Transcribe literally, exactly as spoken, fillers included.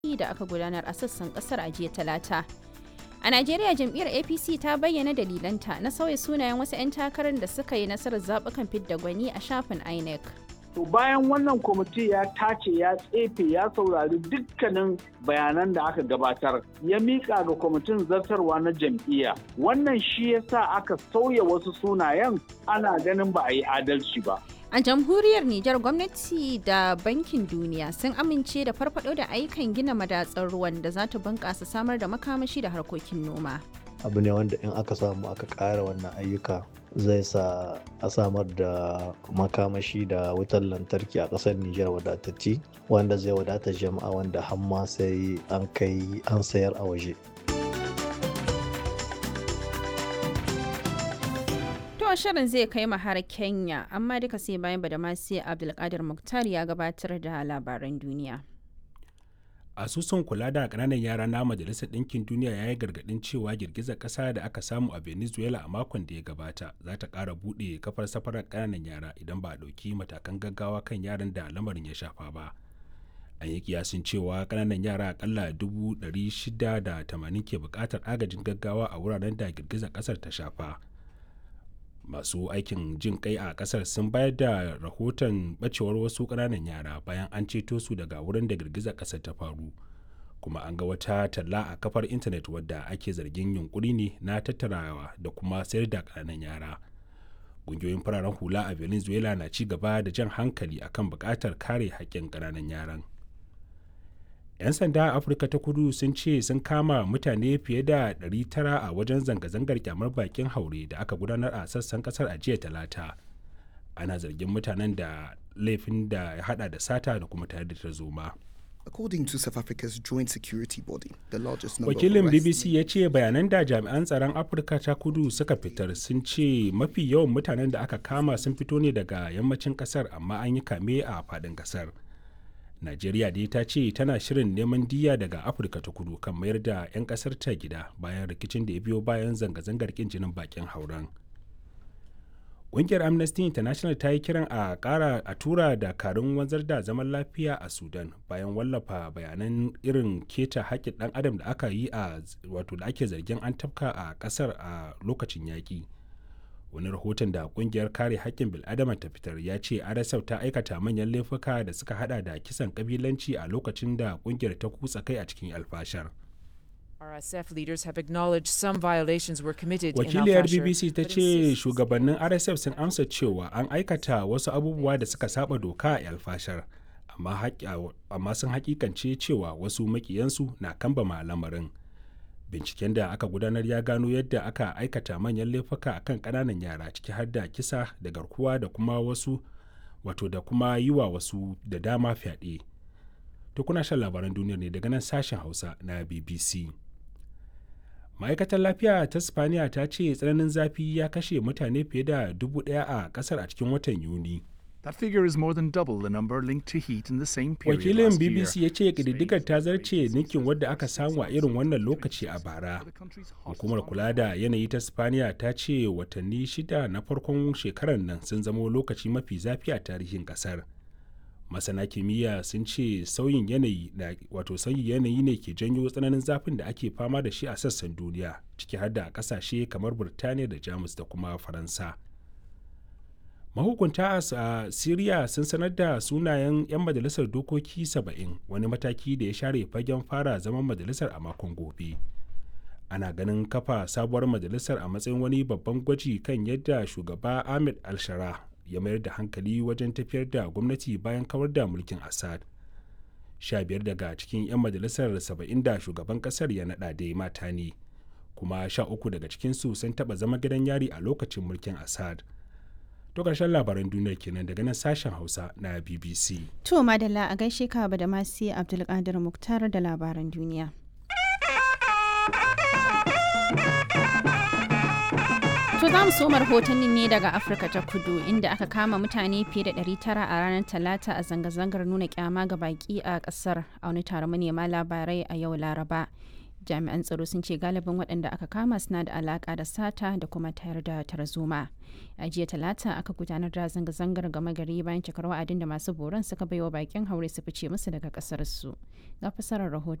da aka gudanar a sassan kasar a jiya talata. A Najeriya jam'iyyar A P C ta bayyana dalilanta na sauya sunayen wasu 'yan takarar da suka yi nasarar zaɓukan fidda gwani a shafin I N E C. To bayan wannan kwamiti ya tace ya tsefe ya saurari dukkanin bayanan da aka gabatar ya miƙa ga kwamitin zartarwa na jam'iyya. Wannan shi ya sa aka sauya wasu sunayen ana ganin ba a yi adalci ba. A jamhuriyar Nijar gwamnati da Bankin Duniya sun amince da farfado da ayyukan gina madatsar ruwan da za ta bunƙasa samar da makamashi da harkokin noma. Abu ne wanda in aka samu aka ƙara wannan ayyuka zai sa a samar da makamashi da wutar lantarki a ƙasar Nijar wadatacce wanda zai wadata jama'a wanda hamma sai an kai an sayar a waje. To shirin zai kai mu har Kenya amma duka sai bayan Badamasi Abdulkadir Muktar ya gabatar da labaran duniya. Asusun kula da ƙananan yara na Majalisar Ɗinkin Duniya ya yi gargaɗin cewa girgizar ƙasa da aka samu a Venezuela a makon da ya gabata za ta ƙara buɗe kafar safarar ƙananan yara idan ba a ɗauki matakan gaggawa kan yaran da lamarin ya shafa ba. An yi kiyasin cewa ƙananan yara aƙalla dubu ɗari shida da tamanin ke buƙatar agajin gaggawa a wuraren da girgizar ƙasar ta shafa. Masu aikin jin kai a ƙasar sun bayar da rahoton ɓacewar wasu ƙananan yara bayan an ceto su daga wurin da girgizar ƙasar ta faru. Kuma an ga wata talla a kafar intanet wadda ake zargin yunkuri ne na tattarawa da kuma sayar da ƙananan yara. Ƙungiyoyin fararen hula a Venezuela na ci gaba da jan hankali akan buƙatar kare haƙƙin ƙananan yaran. 'Yan sanda a Afirka ta Kudu sun ce sun kama mutane fiye da ɗari tara a wajen zanga-zangar kyamar bakin haure da aka gudanar a sassan kasar a jiya talata. Ana zargin mutanen da laifin da ya hada da sata da kuma tare da tarzoma. According to South Africa's joint security body, the largest number Wakilin of B B C ya ce bayanan da jami'an tsaron Afirka ta Kudu suka fitar sun ce mafi yawan mutanen da aka kama sun fito ne daga yammacin kasar amma an yi kame a faɗin kasar. Najeriya dai ta ce tana shirin neman diya daga Afirka ta Kudu kan mayar da 'yan kasar ta gida bayan rikicin da ya biyo bayan zanga-zangar kin jinin bakin hauren. Ƙungiyar Amnesty International ta yi kiran a ƙara a tura dakarun wanzar da zaman lafiya a Sudan bayan wallafa bayanan irin keta haƙƙin ɗan adam da aka yi a wato da ake zargin an tafka a ƙasar a lokacin yaƙi. Wani rahoton da kungiyar kare haƙƙin bil'adama ta fitar ya ce R S F ta aikata manyan laifuka da suka hada da kisan kabilanci a lokacin da kungiyar ta kutsa kai a cikin alfashar. R S F leaders have acknowledged some violations were committed in Wakiliyar Al-Fashir, B B C ta ce shugabannin R S F sun amsa cewa an aikata wasu abubuwa da suka saba doka a alfashar, amma, amma sun hakikance cewa wasu makiyansu na kambama lamarin. Binciken da aka gudanar ya gano yadda aka aikata manyan laifuka akan ƙananan yara ciki har da kisa da garkuwa da kuma wasu wato da kuma yi wa wasu da dama fyaɗe. To kuna shan labaran duniya ne daga nan sashen Hausa na B B C. Ma'aikatar lafiya ta Spaniya ta ce tsananin zafi ya kashe mutane fiye da dubu ɗaya a ƙasar a cikin watan Yuni. That figure is more than double the number linked to heat in the same period Wakilin last B B year. C ya ce ƙididdigar ta zarce ninkin wadda aka samu a irin wannan lokaci a bara. Hukumar kula da yanayi ta Spaniya ta ce watanni shida na farkon shekarar nan sun zama lokaci mafi zafi a tarihin ƙasar. Masana kimiyya sun ce sauyin yanayi na wato sauyin yanayi ne ke janyo tsananin zafin da ake fama da shi a sassan duniya, ciki har da ƙasashe kamar Burtaniya da Jamus da kuma Faransa. Mahukunta a Siriya sun sanar da sunayen 'yan majalisar dokoki saba'in, wani mataki da ya share fagen fara zaman majalisar a makon gobe. Ana ganin kafa sabuwar majalisar a matsayin wani babban gwaji kan yadda shugaba Ahmed al-Shara ya mayar da hankali wajen tafiyar da gwamnati bayan kawar da mulkin Assad. Sha biyar daga cikin 'yan majalisar saba'in da shugaban kasar ya naɗa dai mata ne, kuma sha uku daga cikinsu sun taɓa zama gidan yari a lokacin mulkin Assad. To ƙarshen labaran duniyar kenan daga nan sashen Hausa na B B C. To madalla a gaishe ka ba da masu Abdulkadir Muktar da labaran duniya. To za mu soma rahotannin ne daga Afirka ta Kudu inda aka kama mutane fiye da ɗari tara a ranar Talata a zanga-zangar nuna kyama ga baki a ƙasar a wani taron manema labarai a yau Laraba. Jami'an tsaro sun ce galibin waɗanda aka kama suna da alaƙa da sata da kuma tayar da tarzoma. A jiya talata aka gudanar da zanga-zangar gama gari bayan cikar wa'adin da masu boron suka baiwa bakin haure su fice musu daga ƙasarsu. Ga fasarar rahoton.